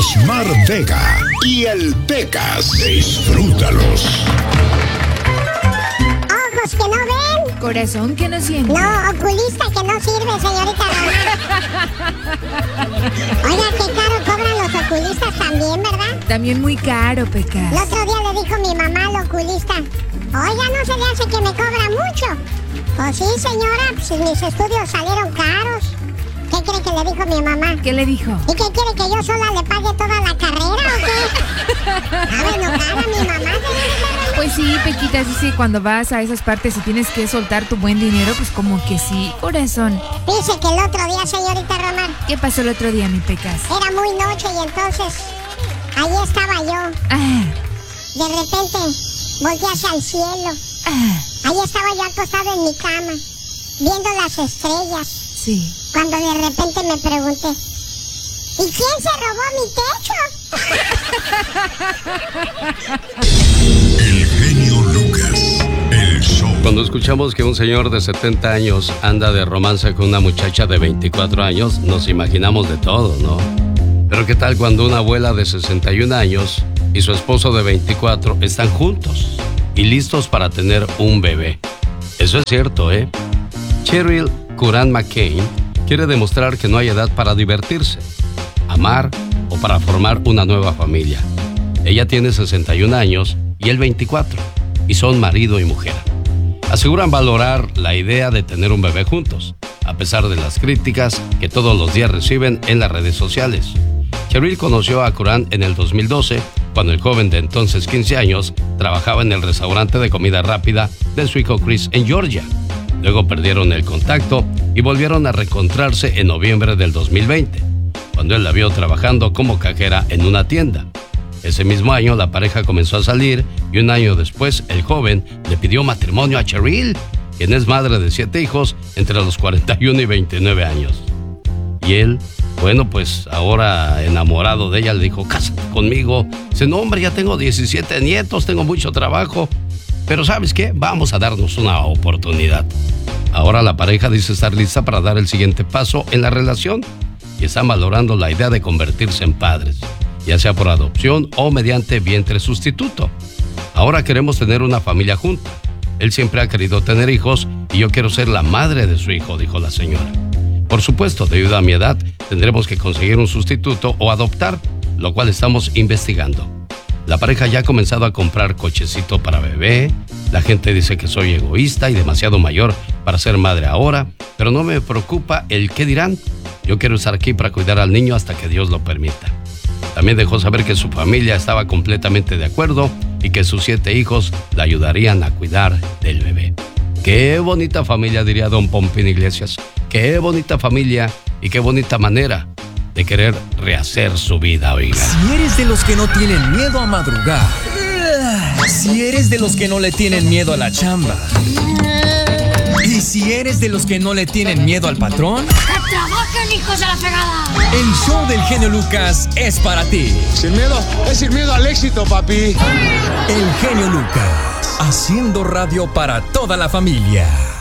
Osmar Vega y el Pecas. Disfrútalos. Ojos que no ven. Corazón que no siente. No, oculista que no sirve, señorita Román. Oiga, qué caro cobran los oculistas también, ¿verdad? También muy caro, Pecas. El otro día le dijo mi mamá al oculista: oiga, ¿no se le hace que me cobra mucho? Pues sí, señora, pues mis estudios salieron caros. ¿Qué cree que le dijo mi mamá? ¿Qué le dijo? ¿Y qué quiere, que yo sola le pague toda la carrera o qué? ¿Sabe enojar a mi mamá? Pues sí, Pequita, sí, cuando vas a esas partes y tienes que soltar tu buen dinero, pues como que sí, corazón. Dice que el otro día, señorita Román. ¿Qué pasó el otro día, mi Pecas? Era muy noche y entonces ahí estaba yo. De repente volteé hacia el cielo. Ahí estaba yo acostado en mi cama, viendo las estrellas. Sí. Cuando de repente me pregunté: ¿y quién se robó mi techo? El genio Lucas, el show. Cuando escuchamos que un señor de 70 años anda de romance con una muchacha de 24 años, nos imaginamos de todo, ¿no? Pero ¿qué tal cuando una abuela de 61 años y su esposo de 24 están juntos y listos para tener un bebé? Eso es cierto, ¿eh? Cheryl Curran McCain quiere demostrar que no hay edad para divertirse, amar o para formar una nueva familia. Ella tiene 61 años y él 24, y son marido y mujer. Aseguran valorar la idea de tener un bebé juntos, a pesar de las críticas que todos los días reciben en las redes sociales. Cheryl conoció a Curran en el 2012, cuando el joven de entonces 15 años trabajaba en el restaurante de comida rápida de su hijo Chris en Georgia. Luego perdieron el contacto y volvieron a reencontrarse en noviembre del 2020, cuando él la vio trabajando como cajera en una tienda. Ese mismo año la pareja comenzó a salir y un año después el joven le pidió matrimonio a Cheryl, quien es madre de 7 hijos entre los 41 y 29 años. Y él, bueno, pues ahora enamorado de ella, le dijo: cásate conmigo. Dice: no, hombre, ya tengo 17 nietos, tengo mucho trabajo. Pero ¿sabes qué? Vamos a darnos una oportunidad. Ahora la pareja dice estar lista para dar el siguiente paso en la relación y están valorando la idea de convertirse en padres, ya sea por adopción o mediante vientre sustituto. Ahora queremos tener una familia junta. Él siempre ha querido tener hijos y yo quiero ser la madre de su hijo, dijo la señora. Por supuesto, debido a mi edad, tendremos que conseguir un sustituto o adoptar, lo cual estamos investigando. La pareja ya ha comenzado a comprar cochecito para bebé. La gente dice que soy egoísta y demasiado mayor para ser madre ahora, pero no me preocupa el qué dirán. Yo quiero estar aquí para cuidar al niño hasta que Dios lo permita. También dejó saber que su familia estaba completamente de acuerdo y que sus 7 hijos la ayudarían a cuidar del bebé. Qué bonita familia, diría don Pompín Iglesias. Qué bonita familia y qué bonita manera de querer rehacer su vida, oiga. Si eres de los que no tienen miedo a madrugar, si eres de los que no le tienen miedo a la chamba, y si eres de los que no le tienen miedo al patrón, ¡que trabajen, hijos de la fregada! El show del genio Lucas es para ti. Sin miedo, es sin miedo al éxito, papi. El genio Lucas, haciendo radio para toda la familia.